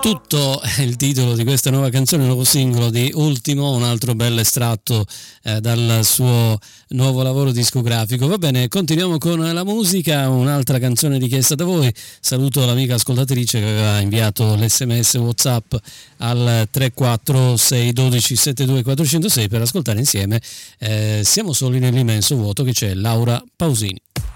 Tutto è il titolo di questa nuova canzone, nuovo singolo di Ultimo, un altro bel estratto dal suo nuovo lavoro discografico. Va bene, continuiamo con la musica, un'altra canzone richiesta da voi. Saluto l'amica ascoltatrice che aveva inviato l'SMS WhatsApp al 34612 72406 per ascoltare insieme Siamo soli nell'immenso vuoto, che c'è Laura Pausini.